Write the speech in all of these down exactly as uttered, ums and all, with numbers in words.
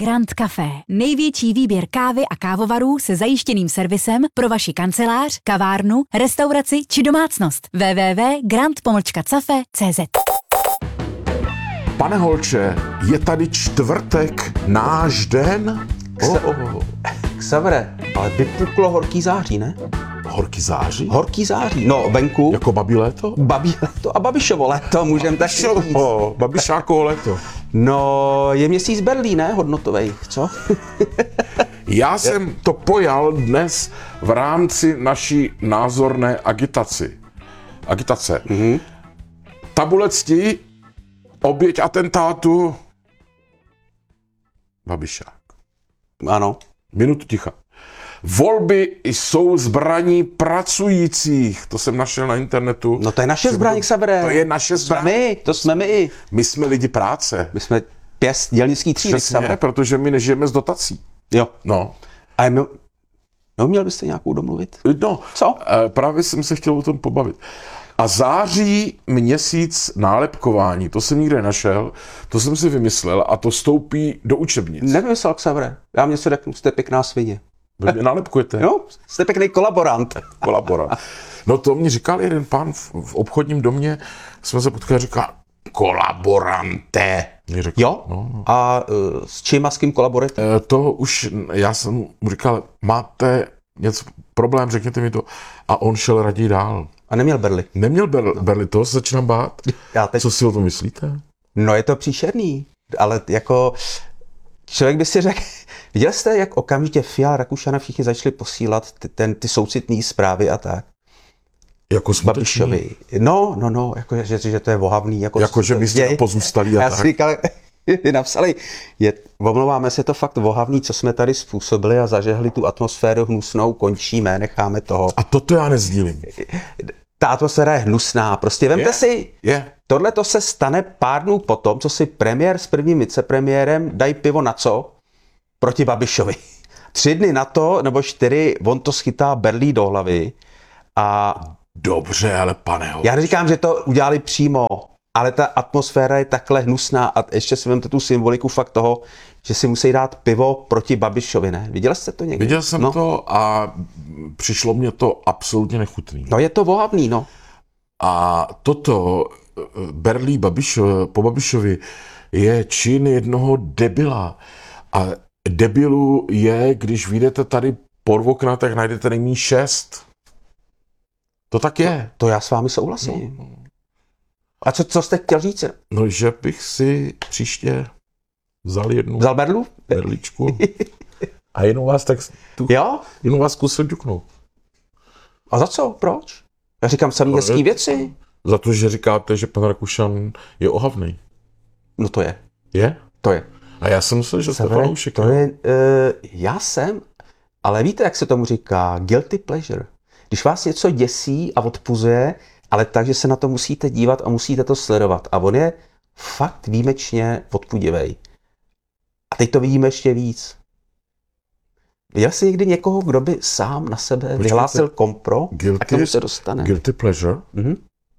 Grand Café. Největší výběr kávy a kávovarů se zajištěným servisem pro vaši kancelář, kavárnu, restauraci či domácnost. w w w tečka grand cafe tečka c z. Pane Holče, je tady čtvrtek, náš den? Oh, oh, oh. Xavere, ale vypuklo horký září, ne? Horký září? Horký září, no venku. Jako babí léto? Babí léto a Babišovo léto, můžeme tak říct. Oh, Babišákovo léto. No, je měsíc Berlín, ne? Hodnotovej, co? Já jsem to pojal dnes v rámci naší názorné agitaci. Agitace. Mm-hmm. Tabule cti, oběť atentátu, Babišák. Ano. Minutu ticha. Volby jsou zbraní pracujících. To jsem našel na internetu. No to je naše zbraň, Xavere. To je naše zbraň. My, to jsme my. My jsme lidi práce. My jsme pěst dělnický třídy, Přesně, protože my nežijeme z dotací. Jo. No. A my, no, měl byste nějakou domluvit? No. Co? Právě jsem se chtěl o tom pobavit. A září měsíc nálepkování, to jsem nikde našel, to jsem si vymyslel a to stoupí do učebnic. Nevymyslel, Xavere. Já mě se řeknu, jste pěkná svině. Vy mě nálepkujete? Jo, jste pěkný kolaborant. Kolaborant. No to mi říkal jeden pán v, v obchodním domě, jsme se potkali a říkal, kolaborante. Řekl, jo? No, no. A uh, s čím a s kým kolaborujete? E, to už, já jsem mu říkal, máte něco, problém, řekněte mi to. A on šel raději dál. A neměl berli? Neměl ber, berli, to se začínám bát. Já teď... Co si o tom myslíte? No je to příšerný, ale jako člověk by si řekl, viděl jste, jak okamžitě Fiala, Rakušan a všichni začali posílat ty, ten, ty soucitné zprávy a tak? Jako Babišovi. No, no, no, jako, že, že to je vohavný. Jako, jako že my jsme pozůstalí a já tak. Já si říkal, napsali, je, omlouváme se, to fakt vohavný, co jsme tady způsobili a zažehli tu atmosféru hnusnou, končíme, necháme toho. A toto já nezdílím. Ta atmosféra je hnusná, prostě vemte je, si, je. Tohle to se stane pár dnů potom, co si premiér s prvním vicepremiérem dají pivo na co? Proti Babišovi. Tři dny na to, nebo čtyři, on to schytá berlí do hlavy a... Dobře, ale pane Holče. Já neříkám, že to udělali přímo, ale ta atmosféra je takhle hnusná a ještě si vemte tu symboliku fakt toho, že si musí dát pivo proti Babišovi, ne? Viděl jste to někdy? Viděl jsem no. to a přišlo mě to absolutně nechutný. No je to vohavný, no. A toto berlí Babiš, po Babišovi je čin jednoho debila. A debilu je, když vyjdete tady po okna, tak najdete nejméně šest. To tak je. To, to já s vámi souhlasím. No. A co, co jste chtěl říct? No, že bych si příště vzal jednu vzal berlu? berličku a jenom vás tak tu, jo? jenom vás zkusil ťuknout. A za co? Proč? Já říkám samý hezký věci. Za to, že říkáte, že pan Rakušan je ohavnej. No to je. Je? To je. A já jsem myslel, že jste fanoušek. To je, uh, já jsem, ale víte, jak se tomu říká? Guilty pleasure. Když vás něco děsí a odpuzuje, ale tak, že se na to musíte dívat a musíte to sledovat. A on je fakt výjimečně odpudivej. A teď to vidíme ještě víc. Viděl jsi někdy někoho, kdo by sám na sebe Počkejte. vyhlásil kompro guilty, a k tomu se dostane? Guilty pleasure? Mhm.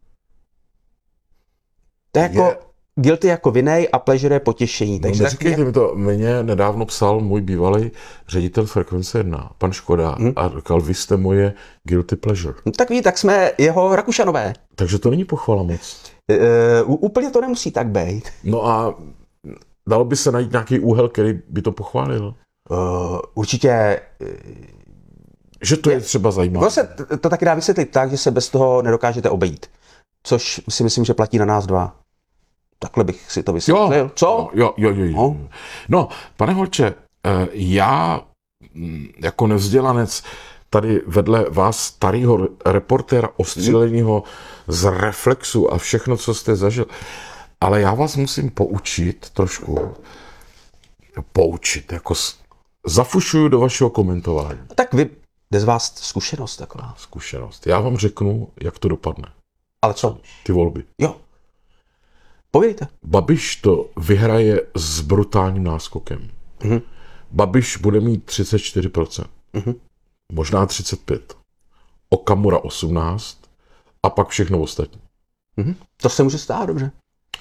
To je jako... Je... Guilty jako vinej a pleasure je potěšení. Takže no, neříkejte tak... mi to, mě nedávno psal můj bývalý ředitel Frekvence jedna, pan Škoda, hmm. a říkal, vy jste moje guilty pleasure. No, tak ví, tak jsme jeho Rakušanové. Takže to není pochvala moc. Uh, úplně to nemusí tak být. No a dalo by se najít nějaký úhel, který by to pochválil? Uh, určitě... Uh, že to je, je třeba zajímavé. To se to taky dá vysvětlit tak, že se bez toho nedokážete obejít. Což si myslím, že platí na nás dva. Takhle bych si to vysvětlil. Jo, co? Jo, jo, jo, jo. No. no, pane Holče, já jako nevzdělanec tady vedle vás starého reportéra ostříleného z Reflexu a všechno, co jste zažil, ale já vás musím poučit trošku. Poučit, jako zafušuju do vašeho komentování. Tak vy, jde z vás zkušenost taková. Zkušenost. Já vám řeknu, jak to dopadne. Ale co? Ty volby. Jo. Pověděte. Babiš to vyhraje s brutálním náskokem. Mm-hmm. Babiš bude mít třicet čtyři procent. Mm-hmm. Možná třicet pět procent. Okamura osmnáct procent a pak všechno ostatní. Mm-hmm. To se může stát, dobře.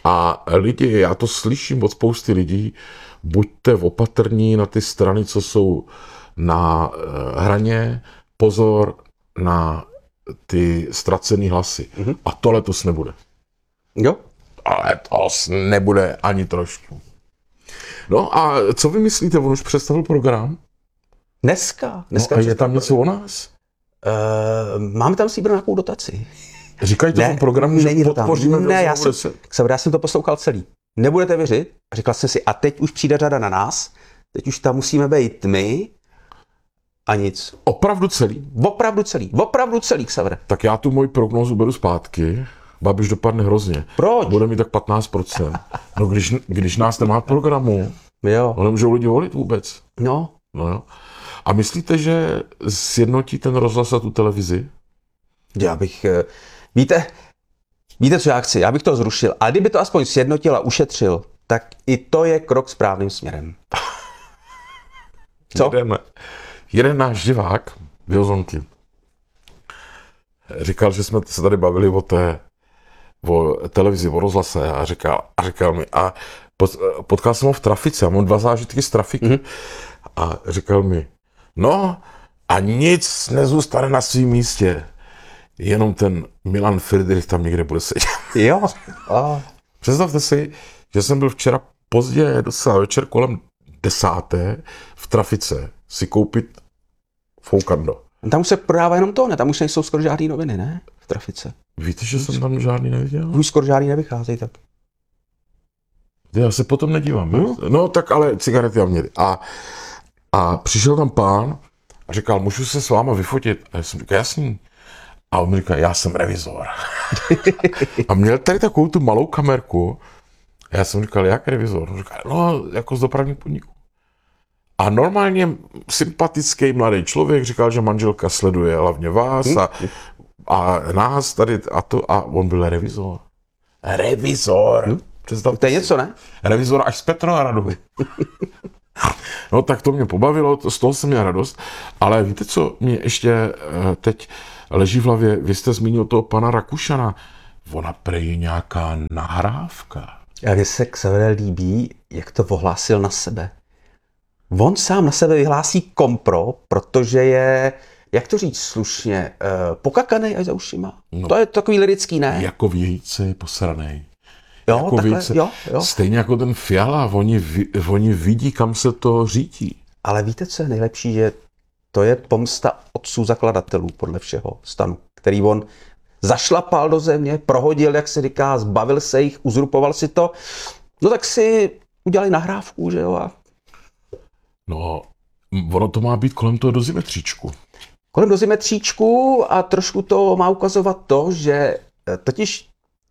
A lidi, já to slyším od spousty lidí, buďte opatrní na ty strany, co jsou na hraně, pozor na ty ztracený hlasy. Mm-hmm. A to letos nebude. Jo. A letos nebude ani trošku. No a co vy myslíte, on už představil program? Dneska. Dneska no a je tam něco o nás? Uh, máme tam si nějakou dotaci. Říkají to v tom programu, že podpoříme. Ne, já jsem, já jsem to poslouchal celý. Nebudete věřit? Říkal jsem si, a teď už přijde řada na nás, teď už tam musíme být my a nic. Opravdu celý? Opravdu celý, opravdu celý, Xavere. Tak já tu moji prognózu beru zpátky. Babiš dopadne hrozně. Proč? Bude mít tak patnáct procent. No když, když nás nemá v programu, jo. No nemůžou lidi volit vůbec. No. No jo. A myslíte, že sjednotí ten rozhlas a tu televizi? Já bych, víte, víte, co já chci? Já bych to zrušil. A kdyby to aspoň sjednotil a ušetřil, tak i to je krok správným směrem. Co? Jeden, jeden náš divák, Vyozonky, říkal, že jsme se tady bavili o té o televizi, o rozhlase a říkal, a říkal mi, a potkal jsem ho v trafice, a mám dva zážitky z trafiky, mm-hmm. a říkal mi, no a nic nezůstane na svém místě, jenom ten Milan Friedrich tam někde bude sedět. Jo. A. Představte si, že jsem byl včera pozdě, docela večer kolem desáté v trafice si koupit foukando. Tam už se prodává jenom to, ne? Tam už nejsou skoro žádný noviny, ne? V trafice. Víte, že jsem tam žádný neviděl? Už skoro žádný nevycházejí, tak. Já se potom nedívám. No, no tak ale cigarety a měli. A, a přišel tam pán a říkal, můžu se s váma vyfotit? A já jsem říkal, jasný. A on mi říkal, já jsem revizor. A měl tady takovou tu malou kamerku. A já jsem říkal, jak revizor? On říkal, no, jako z dopravních podniků. A normálně sympatický mladý člověk říkal, že manželka sleduje hlavně vás a, a nás tady a to. A on byl revizor. Revizor. Hmm? To je něco, ne? Revizor až z Petrohradu. No tak to mě pobavilo, to, z toho jsem měl radost. Ale víte, co mě ještě teď leží v hlavě? Vy jste zmínil toho pana Rakušana. Ona prej nějaká nahrávka. A mně se Xavere líbí, jak to ohlásil na sebe. On sám na sebe vyhlásí kompro, protože je, jak to říct slušně, uh, pokakanej až za ušima. No, to je takový lirický, ne? Jako vějíce posranej. Jo, jako takhle, vějíce, jo, jo. Stejně jako ten Fiala, oni, oni vidí, kam se to řítí. Ale víte, co je nejlepší, že to je pomsta otců zakladatelů podle všeho stanu, který on zašlapal do země, prohodil, jak se říká, zbavil se jich, uzurpoval si to. No tak si udělali nahrávku, že jo, a no, ono to má být kolem toho dozimetříčku. Kolem dozimetříčku a trošku to má ukazovat to, že totiž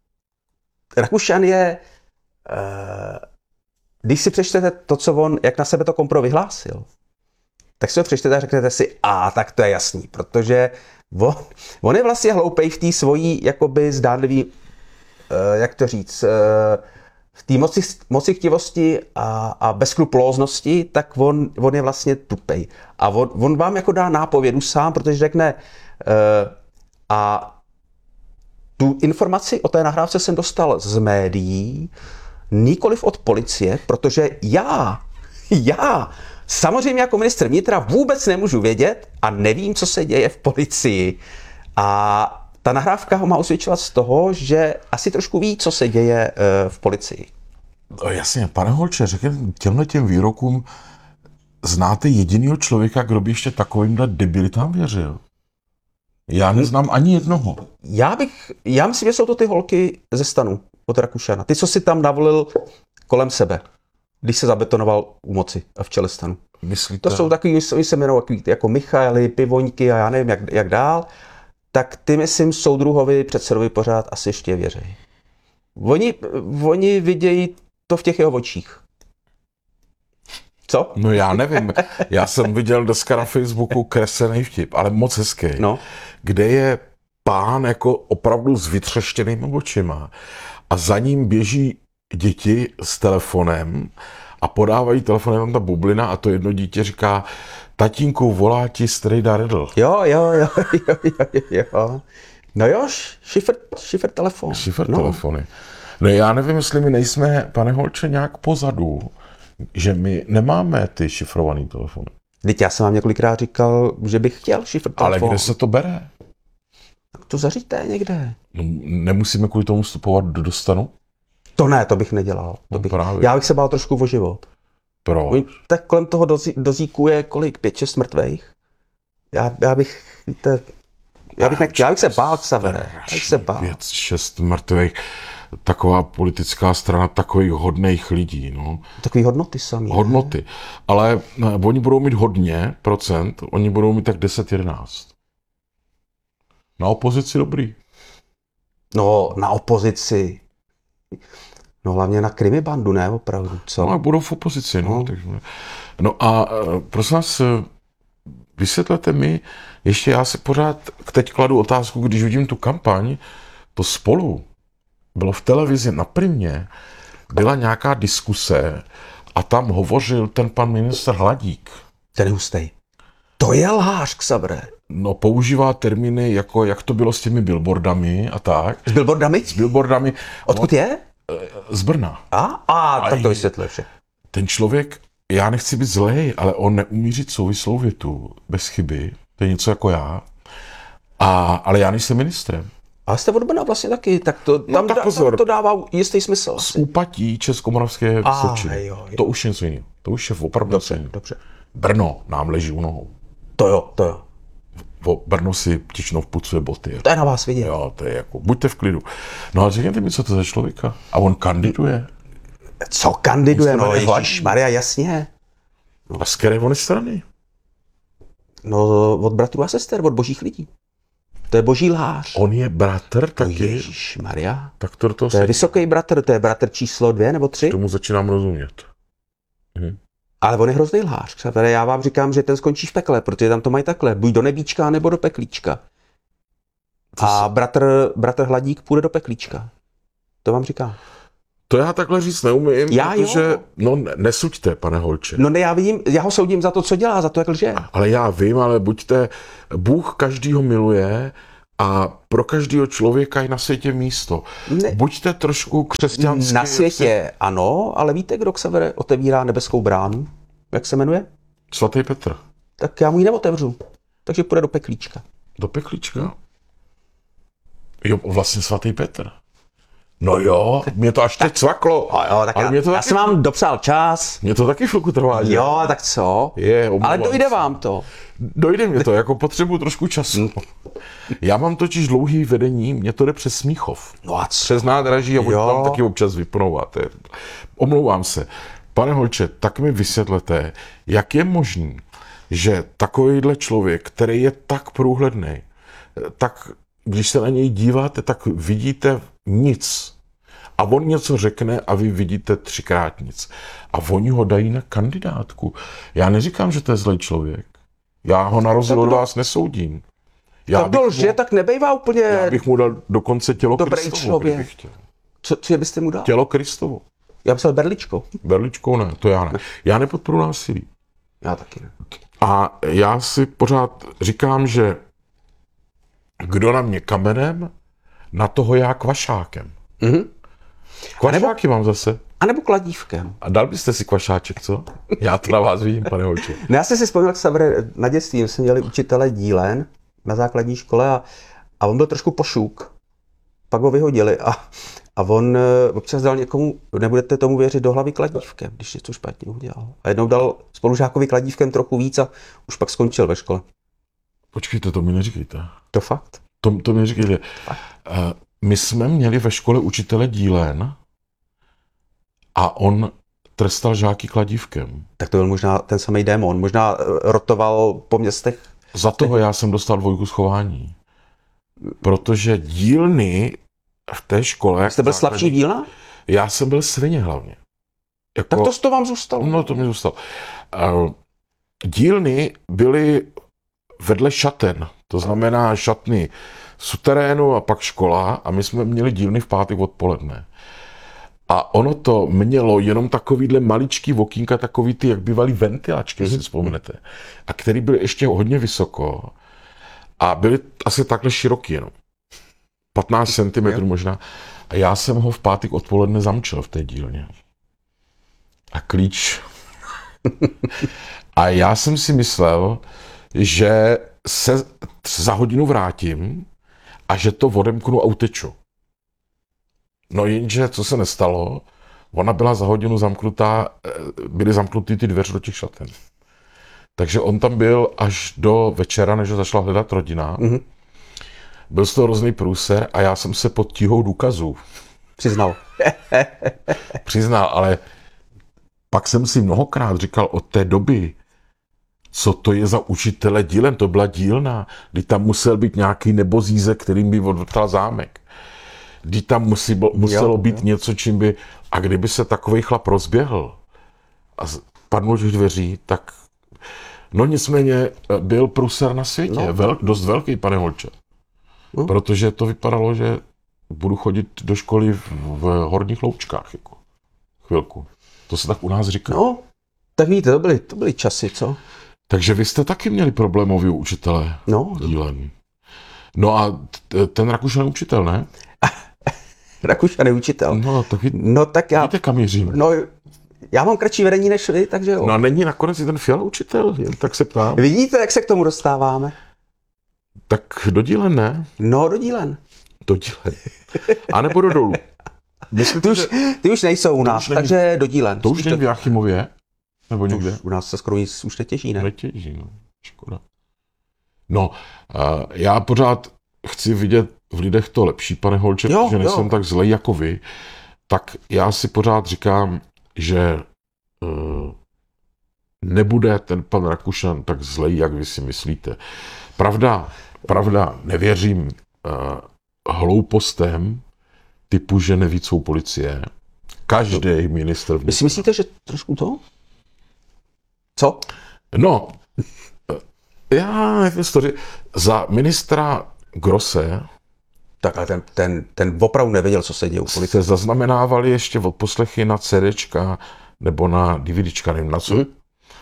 Rakušan je, když si přečtete to, co on, jak na sebe to kompro vyhlásil, tak si to přečtete a řeknete si, a tak to je jasný, protože on, on je vlastně hloupej v té svojí, jakoby zdánlivý, jak to říct, v té moci, moci chtivosti a, a bezskrupulóznosti, tak on, on je vlastně tupej. A on, on vám jako dá nápovědu sám, protože řekne, uh, a tu informaci o té nahrávce jsem dostal z médií, nikoliv od policie, protože já, já, samozřejmě jako ministr vnitra vůbec nemůžu vědět a nevím, co se děje v policii. A ta nahrávka ho má usvědčovat z toho, že asi trošku ví, co se děje uh, v policii. No, jasně, pane Holče, řekněte těmhle těm výrokům, znáte jedinýho člověka, kdo by ještě takovýmhle debilitám věřil? Já neznám ani jednoho. Já bych, já myslím, že jsou to ty holky ze stanu od Rakušana. Ty, co si tam navolil kolem sebe, když se zabetonoval u moci a v čele stanu. Myslíte? To jsou takový, oni se jmenují jako Michaely, Pivoňky a já nevím, jak, jak dál. Tak ty, myslím, soudruhovi, předsedovi pořád asi ještě věří. Oni, oni vidějí to v těch jeho očích. Co? No já nevím. Já jsem viděl dneska na Facebooku kreslený vtip, ale moc hezký. No. Kde je pán jako opravdu s vytřeštěnými očima a za ním běží děti s telefonem a podávají telefonem tam ta bublina a to jedno dítě říká, tatínku, volá ti strejda Redl. Jo, jo, jo, jo, jo, jo. No jo, šifr, šifr telefon. Šifr no. telefony. No já nevím, jestli my nejsme, pane Holče, nějak pozadu, že my nemáme ty šifrované telefony. Teď já jsem vám několikrát říkal, že bych chtěl šifr telefon. Ale kde se to bere? Tak to zaříďte někde. No, nemusíme kvůli tomu vstupovat do dostanu? To ne, to bych nedělal. To No, bych... právě. Já bych se bál trošku o život. Pro. Tak kolem toho dozí, dozíku je kolik? Pět, šest mrtvejch? Já, já bych, víte, já bych, ne, já bych se bál, Xavere. Já bych se bál. Pět, šest mrtvých. Taková politická strana takových hodných lidí, no. Takový hodnoty samý. Hodnoty. Ale ne, oni budou mít hodně procent, oni budou mít tak deset jedenáct. Na opozici dobrý. No, na opozici. No hlavně na krimibandu, ne opravdu, co? No a budou v opozici, no. No. Takže, no a prosím vás, vysvětlete mi, ještě já si pořád teď kladu otázku, když vidím tu kampaň, to Spolu bylo v televizi na Primě, byla nějaká diskuse a tam hovořil ten pan ministr Hladík. Ten je hustej. To je lhář, Xavere. No, používá termíny jako, jak to bylo s těmi billboardami a tak. S billboardami? S billboardami. Odkud no, je? Z Brna. A? A, tak to vysvětluje vše. Ten člověk, já nechci být zlej, ale on neumí říct souvislou větu bez chyby. To je něco jako já. A, ale já nejsem ministrem. Ale jste od Brna vlastně taky, tak to, tam, tak da, pozor. to dává jistý smysl. Z úpatí Českomoravské A, Vysočiny. jo, jo. To už je něco jiného. To už je opravdu něco jiného. Dobře. Brno nám leží u nohou. To jo, to jo. O Brno si Tišnov pucuje boty. To je na vás vidět. Jo, to je jako, buďte v klidu. No ale řekněte mi, co to za člověka. A on kandiduje. Co kandiduje? No, jmenuje Ježišmarja, jasně. A z které on je strany? No, od bratrů a sester, od božích lidí. To je boží lhář. On je bratr taky. Ježišmarja. Tak to do toho To je se... vysoký bratr, to je bratr číslo dvě nebo tři. Tomu začínám rozumět. Hm. Ale on je hrozný lhář. Přátelé, já vám říkám, že ten skončí v pekle, protože tam to mají takhle. Buď do nebíčka, nebo do peklíčka. A bratr, bratr Hladík půjde do peklíčka. To vám říkám. To já takhle říct neumím, Já protože... jo. No ne- nesuďte, pane Holče. No ne, já vidím, já ho soudím za to, co dělá, za to, jak lže. Ale já vím, ale buďte... Bůh každýho miluje a pro každého člověka je na světě místo. Ne. Buďte trošku křesťanský. Na světě ano, ale víte, kdo Xavere otevírá nebeskou bránu? Jak se jmenuje? Svatý Petr. Tak já mu ji neotevřu. Takže půjde do peklíčka. Do peklíčka? Jo, vlastně svatý Petr. No jo, mě to až teď cvaklo. A jo, tak ale já, mě to já taky, jsem vám dopsal čas. mě to taky chvilku trvá. že? Jo, tak co? Je, omlouvám Ale dojde se. vám to. Dojde mě to, jako potřebuji trošku času. Já mám totiž dlouhý vedení, mě to jde přes Smíchov. No a co? Přes nádraží a oni Jo. tam taky občas vypnou. A to je... Omlouvám se. Pane Holče, tak mi vysvětlete, jak je možný, že takovýhle člověk, který je tak průhledný, tak když se na něj díváte, tak vidíte nic. A on něco řekne a vy vidíte třikrát nic. A oni ho dají na kandidátku. Já neříkám, že to je zlej člověk. Já ho na rozdíl od vás nesoudím. Já Tak to lže, mu, tak nebejvá úplně já bych mu dal dokonce tělo dobrý Kristovo. člověk. kdybych chtěl. Co, co byste mu dal? Tělo Kristovo. Já myslel berličkou. Berličkou ne, to já ne. Já nepodporuji násilí. Já taky ne. A já si pořád říkám, že kdo na mě kamenem, na toho já kvašákem. Mhm. Kvašáky mám zase. A nebo kladívkem. A dal byste si kvašáček, co? Já to na vás vidím, pane Holče. No já jsem si vzpomněl, Xavere, na dětství jsme měli učitele dílen na základní škole a, a on byl trošku pošuk. Pak ho vyhodili a, a on eh, občas dal někomu, nebudete tomu věřit, do hlavy kladívkem, když něco špatně udělal. A jednou dal spolužákovi kladívkem trochu víc a už pak skončil ve škole. Počkejte, to mi neříkejte. To fakt? To, to mi neříkejte. Uh, my jsme měli ve škole učitele dílen a on trestal žáky kladívkem. Tak to byl možná ten samý démon. Možná eh, rotoval po městech. Za toho já jsem dostal dvojku schování. Protože dílny v té škole... Jste byl slabší dílna? Já jsem byl svině hlavně. Jako, Tak to, to vám zůstalo. No, to mi zůstalo. Uh, dílny byly vedle šaten. To znamená šatny v suterénu a pak škola. A my jsme měli dílny v pátek odpoledne. A ono to mělo jenom takovýhle maličký okýnka, takový ty, jak bývalý ventilačky, si vzpomenete. A který byl ještě hodně vysoko. A byly asi takhle široký jenom. patnáct centimetrů možná. A já jsem ho v pátek odpoledne zamčel v té dílně. A klíč. A já jsem si myslel, že se za hodinu vrátím a že to odemknu a uteču. No jenže, co se nestalo, ona byla za hodinu zamknutá, byly zamknuty ty dveře do těch šaten. Takže on tam byl až do večera, než ho začala hledat rodina. Mm-hmm. Byl z toho hrozný průser a já jsem se pod tíhou důkazů Přiznal. Přiznal, ale pak jsem si mnohokrát říkal od té doby, co to je za učitele dílen, to byla dílna, kdy tam musel být nějaký nebozízek, kterým by odvrtal zámek. Kdy tam musí, muselo jo, být jo. něco, čím by... A kdyby se takovej chlap rozběhl a padnul těch dveří, tak... No nicméně byl průser na světě, no. Vel, dost velký, pane Holče. No. Protože to vypadalo, že budu chodit do školy v, v Horních Loučkách, jako chvilku. To se tak u nás říká. No, tak víte, to byly, to byly časy, co? Takže vy jste taky měli problémový učitele no. dílen. No a t- ten Rakušan je učitel, ne? Rakušan je učitel. No, tak, ví, no, tak já... Víte, kam mířím? No, já mám kratší vedení než vy, takže jo. No a není nakonec i ten Fiala učitel, jen tak se ptám. Vidíte, jak se k tomu dostáváme? Tak do dílen, ne? No, do dílen. Do dílen. A nebo do dolů. Myslíte, ty, už, ty už nejsou u nás, takže není, do dílen. To už není v Jáchymově? Nebo někde? Už, u nás se skoro nic už netěží, ne? Netěží, no. Škoda. No, uh, já pořád chci vidět v lidech to lepší, pane Holče, jo, že nejsem jo. tak zlej jako vy. Tak já si pořád říkám, že uh, nebude ten pan Rakušan tak zlej, jak vy si myslíte. Pravda, pravda, nevěřím uh, hloupostem typu, že neví, co policie. Každý ministr vnitra. Vy si myslíte, že trošku to? Co? No, já nevím, za ministra Grosse. Tak ale ten, ten, ten opravdu nevěděl, co se děje u policie. Jste zaznamenávali ještě odposlechy na CDčka nebo na DVDčka, nevím na co. Hmm.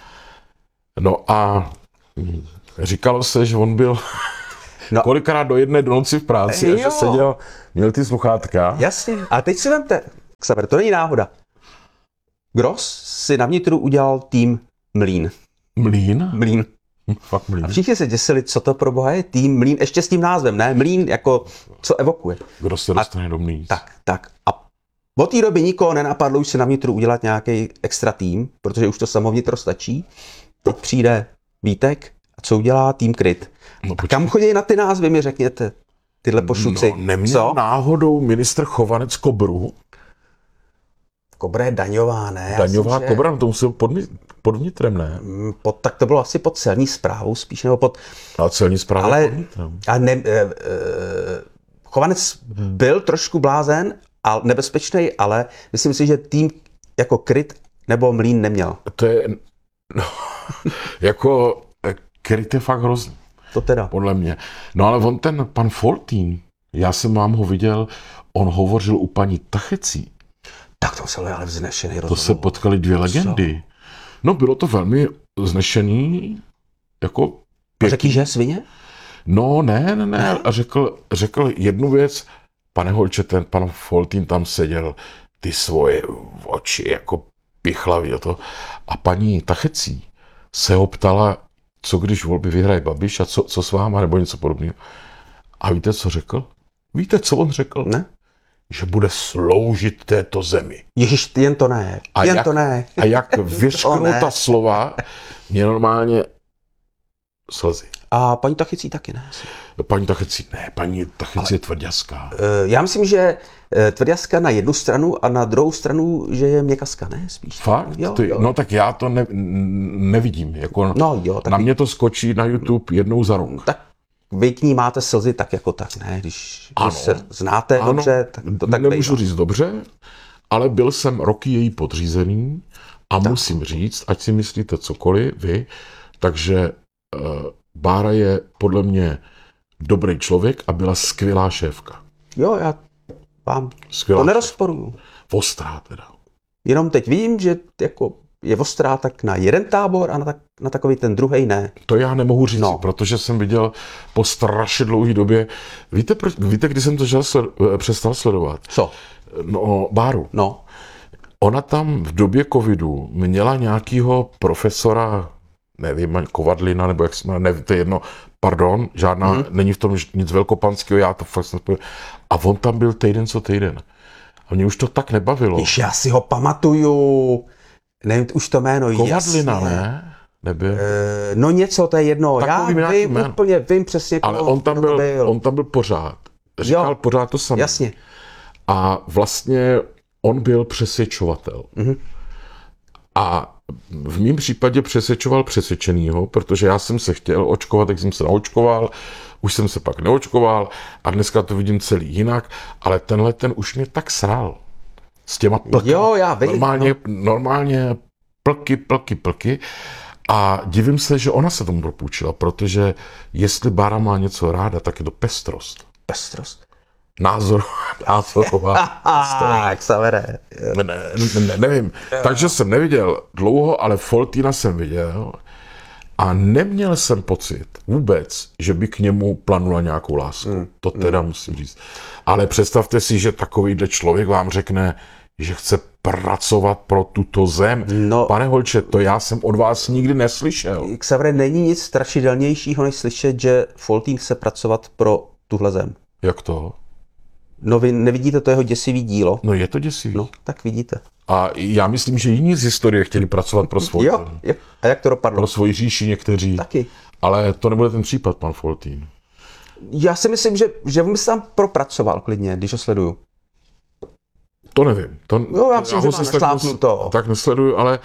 No a říkalo se, že on byl no. kolikrát do jedné do noci v práci a že seděl, měl ty sluchátka. Jasně, a teď si vemte, Xaver, to není náhoda. Gross si na vnitru udělal tým Mlín. Mlín? Mlín. Fakt Mlín. A všichni se děsili, co to pro boha je tým Mlín, ještě s tím názvem, ne? Mlín jako, co evokuje. Gross se dostane a, do Mlín. Tak, tak. A od té doby nikoho nenapadlo už si na vnitru udělat nějaký extra tým, protože už to samo vnitro stačí. Teď přijde Vítek a co udělá tým Kryt. No, a kam chodí na ty názvy, mi řekněte, tyhle pošuci. No, neměl náhodou ministr Chovanec Kobru? Kobra je daňová, ne? Daňová Kobra, no to musel pod, pod vnitrem, ne? Pod, tak to bylo asi pod celní správou, spíš nebo pod... A celní správa ale, pod vnitrem. Ale ne, e, e, Chovanec byl trošku blázen a nebezpečný, ale myslím si, že tým jako Kryt nebo Mlín neměl. To je... No, jako Kryt je fakt hrozný. To teda. Podle mě. No ale on ten pan Foltín, já jsem vám ho viděl, on hovořil u paní Tachecí. Tak to se ale vznešený rozhovor. To se potkali dvě legendy. No bylo to velmi vznešený, jako... A řekl, že svině? No ne, ne, ne. A řekl, řekl jednu věc, pane Holče, ten pan Foltín tam seděl, ty svoje oči jako pichlavý a to. A paní Tachecí se ho ptala, co když volby vyhraje Babiš a co, co s váma, nebo něco podobného. A víte, co řekl? Víte, co on řekl? Ne. Že bude sloužit této zemi. Ježiš, jen to ne, a jen jak, to ne. A jak vyřknul ta slova, mě normálně slzy. A paní Tachecí taky ne? Paní Tachecí ne, paní Tachecí je tvrďaská. Já myslím, že tvrďaská na jednu stranu a na druhou stranu, že je měkaská, ne? Spíš. Fakt? Jo, Ty, jo. No tak já to ne, nevidím. Jako no, jo, na mě to skočí na YouTube jednou za rok. Tak vy k ní máte slzy tak jako tak, ne? Když, když se znáte ano, dobře, tak to tak nemůžu bejvá. říct dobře, ale byl jsem roky její podřízený a tak. Musím říct, ať si myslíte cokoliv vy, takže uh, Bára je podle mě dobrý člověk a byla skvělá šéfka. Jo, já vám skvělá to nerozporuju. Ostrá teda. Jenom teď vím, že jako je ostrá tak na jeden tábor a na, tak, na takový ten druhý ne. To já nemohu říct, No. no. protože jsem viděl po strašně dlouhé době. Víte, proč, víte, kdy jsem to sled, přestal sledovat? Co? No, Báru. No. Ona tam v době covidu měla nějakýho profesora, nevím, Kovadlina, nebo jak se jmenuje, nevím, to je jedno, pardon, žádná, mm-hmm. není v tom nic velkopanského, já to fakt nespomínám. A on tam byl týden co týden. A mě už to tak nebavilo. Víš, já si ho pamatuju. Nevím, už to jméno. Kovadlina, jasně. ne? Nebyl. E, no něco, to je jedno. Takový Já vím jméno. úplně, vím přesně, Ale koho, on tam, kdo byl, to byl. on tam byl pořád. Říkal Jo. pořád to samé. Jasně. A vlastně on byl přesvědčovatel. Mhm. A v mém případě přesvědčoval přesvědčenýho, protože já jsem se chtěl očkovat, tak jsem se naočkoval, už jsem se pak neočkoval a dneska to vidím celý jinak, ale tenhle ten už mě tak sral. S těma plky. Jo, já vím. Normálně, normálně plky, plky, plky. A divím se, že ona se tomu propůjčila, protože jestli Bára má něco ráda, tak je to pestrost. Pestrost. Názor, názorová. Aha, jak se vede. Ne, ne, ne, nevím. Takže jsem neviděl dlouho, ale Foltýna jsem viděl a neměl jsem pocit vůbec, že by k němu planula nějakou lásku. Mm. To teda mm. musím říct. Ale představte si, že takovýhle člověk vám řekne, že chce pracovat pro tuto zem. No. Pane Holče, to já jsem od vás nikdy neslyšel. Xavere, není nic strašidelnějšího, než slyšet, že Foltín chce pracovat pro tuhle zem. Jak to? No vy nevidíte to jeho děsivý dílo? No je to děsivý. No, tak vidíte. A já myslím, že jiní z historie chtěli pracovat pro svou Jo, zem. jo. A jak to dopadlo? Pro svoji říši někteří. Taky. Ale to nebude ten případ, pan Foltín. Já si myslím, že, že on by se tam propracoval klidně, když ho sleduju. To nevím. To, Jo, já myslím, že ho má zase tak, našlápnuto. tak nesleduju, ale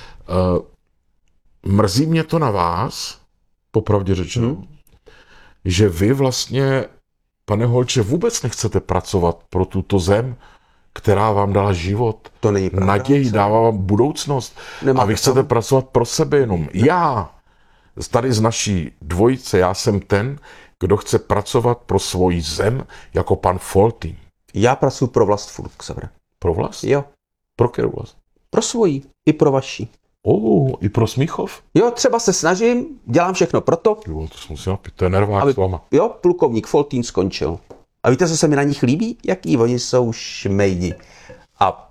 uh, mrzí mě to na vás, popravdě řečeno, hmm. že vy vlastně, pane Holče, vůbec nechcete pracovat pro tuto zem, která vám dala život, To není pravda. naději, dává vám budoucnost. Nemáte a vy chcete tam. pracovat pro sebe jenom. Já, tady z naší dvojice, já jsem ten, kdo chce pracovat pro svoji zem jako pan Foltín. Já pracuji pro vlast furt, Xavere. Pro vlast? Jo. Pro kterou vlast? Pro svoji. I pro vaši. Oh, i pro Smíchov? Jo, třeba se snažím, dělám všechno proto, Jo, to musím napít, to je nervák aby, s váma. jo, plukovník Foltín skončil. A víte, co se mi na nich líbí? Jaký oni jsou šmejdi. A